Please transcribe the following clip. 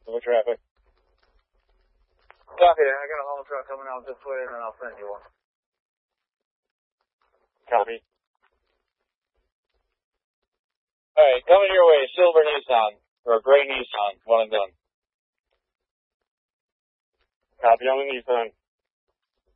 What traffic? Copy that. I got a haul truck coming out this way, and then I'll send you one. Copy. Alright, coming your way, silver Nissan, or gray Nissan, one and done. Copy on the Nissan.